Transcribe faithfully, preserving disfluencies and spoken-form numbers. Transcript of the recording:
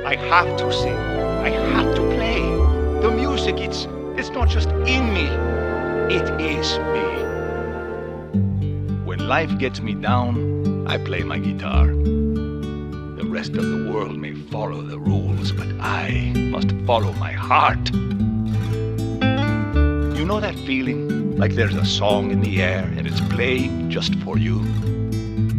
I have to sing. I have to play. The music, it's, it's not just in me. It is me. When life gets me down, I play my guitar. The rest of the world may follow the rules, but I must follow my heart. You know that feeling? Like there's a song in the air and it's playing just for you?